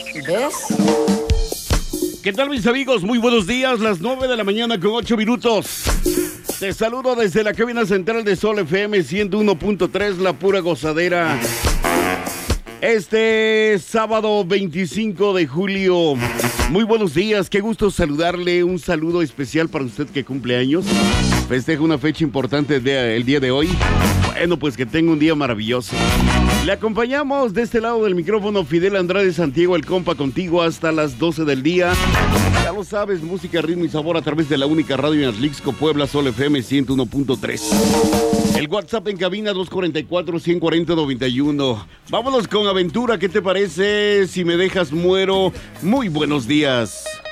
¿Ves? ¿Qué tal, mis amigos? Muy buenos días, las 9 de la mañana con 8 minutos. Te saludo desde la cabina central de Sol FM 101.3, la pura gozadera. Este sábado 25 de julio. Muy buenos días, qué gusto saludarle. Un saludo especial para usted que cumple años. Festeja una fecha importante el día de hoy. Bueno, pues que tenga un día maravilloso. Le acompañamos de este lado del micrófono Fidel Andrade Santiago, el compa, contigo hasta las 12 del día. Ya lo sabes, música, ritmo y sabor a través de la única radio en Atlixco, Puebla, Sol FM 101.3. El WhatsApp en cabina 244-140-91. Vámonos con aventura, ¿qué te parece? Si me dejas muero. Muy buenos días.